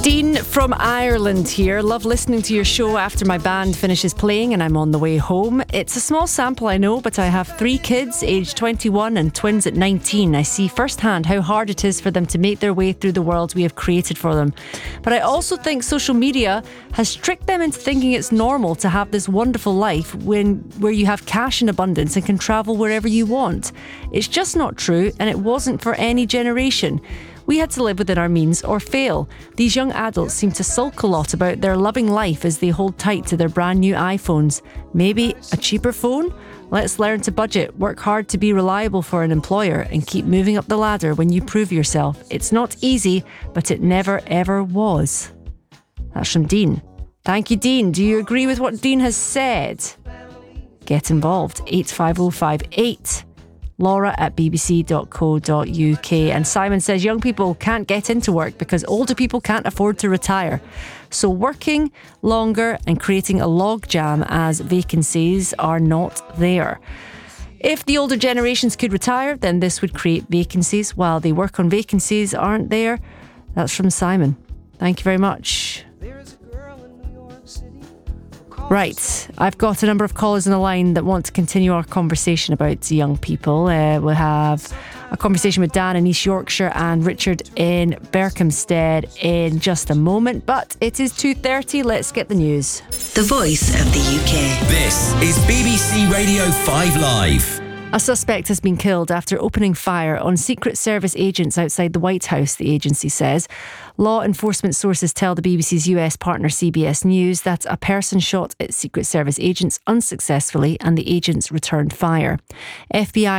Dean from Ireland here. Love listening to your show after my band finishes playing and I'm on the way home. It's a small sample, I know, but I have 3 kids, aged 21 and twins at 19. I see firsthand how hard it is for them to make their way through the world we have created for them. But I also think social media has tricked them into thinking it's normal to have this wonderful life where you have cash in abundance and can travel wherever you want. It's just not true, and it wasn't for any generation. We had to live within our means or fail. These young adults seem to sulk a lot about their loving life as they hold tight to their brand new iPhones. Maybe a cheaper phone? Let's learn to budget, work hard to be reliable for an employer, and keep moving up the ladder when you prove yourself. It's not easy, but it never ever was. That's from Dean. Thank you, Dean. Do you agree with what Dean has said? Get involved. 85058. Laura@bbc.co.uk. And Simon says young people can't get into work because older people can't afford to retire. So working longer and creating a logjam as vacancies are not there. If the older generations could retire, then this would create vacancies while they work on vacancies aren't there. That's from Simon. Thank you very much. Right, I've got a number of callers on the line that want to continue our conversation about young people. We'll have a conversation with Dan in East Yorkshire and Richard in Berkhamsted in just a moment. But it is 2:30, let's get the news. The Voice of the UK. This is BBC Radio 5 Live. A suspect has been killed after opening fire on Secret Service agents outside the White House, the agency says. Law enforcement sources tell the BBC's US partner CBS News that a person shot at Secret Service agents unsuccessfully and the agents returned fire. FBI